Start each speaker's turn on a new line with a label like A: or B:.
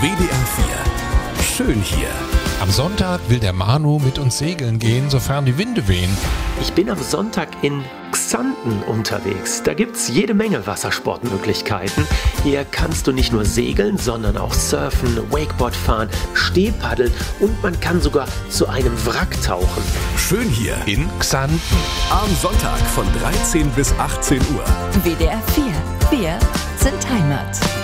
A: WDR 4. Schön hier.
B: Am Sonntag will der Manu mit uns segeln gehen, sofern die Winde wehen.
C: Ich bin am Sonntag in Xanten unterwegs. Da gibt's jede Menge Wassersportmöglichkeiten. Hier kannst du nicht nur segeln, sondern auch surfen, Wakeboard fahren, Stehpaddeln und man kann sogar zu einem Wrack tauchen.
A: Schön hier.
B: In Xanten.
A: Am Sonntag von 13 bis 18 Uhr.
D: WDR 4. Wir sind Heimat.